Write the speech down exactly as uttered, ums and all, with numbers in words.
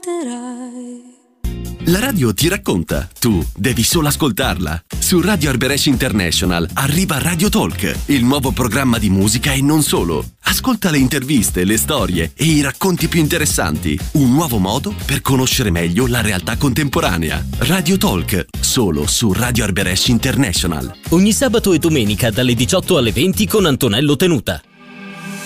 racconterai. La radio ti racconta, tu devi solo ascoltarla. Su Radio Arberesh International arriva Radio Talk, il nuovo programma di musica e non solo. Ascolta le interviste, le storie e i racconti più interessanti. Un nuovo modo per conoscere meglio la realtà contemporanea. Radio Talk, solo su Radio Arberesh International. Ogni sabato e domenica dalle diciotto alle venti con Antonello Tenuta.